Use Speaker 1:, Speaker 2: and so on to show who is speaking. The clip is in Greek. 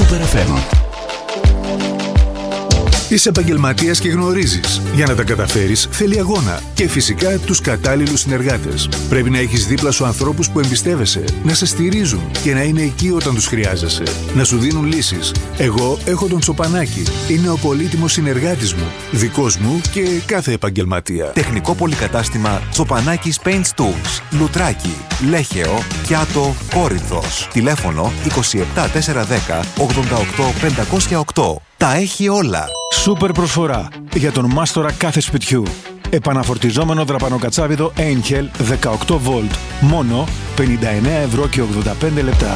Speaker 1: Super FM.
Speaker 2: Είσαι επαγγελματίας και γνωρίζεις. Για να τα καταφέρεις θέλει αγώνα και φυσικά τους κατάλληλους συνεργάτες. Πρέπει να έχεις δίπλα σου ανθρώπους που εμπιστεύεσαι, να σε στηρίζουν και να είναι εκεί όταν τους χρειάζεσαι, να σου δίνουν λύσεις. Εγώ έχω τον Τσοπανάκη. Είναι ο πολύτιμος συνεργάτης μου, δικός μου και κάθε επαγγελματία.
Speaker 3: Τεχνικό πολυκατάστημα Τσοπανάκης Paint Tools, Λουτράκι, Λέχεο, Κιάτο, Κόρινθος. Τηλέφωνο 27410 88508. Τα έχει όλα.
Speaker 4: Σούπερ προσφορά για τον μάστορα κάθε σπιτιού. Επαναφορτιζόμενο δραπανοκατσάβιδο Angel 18V. Μόνο 59 ευρώ και 85 λεπτά.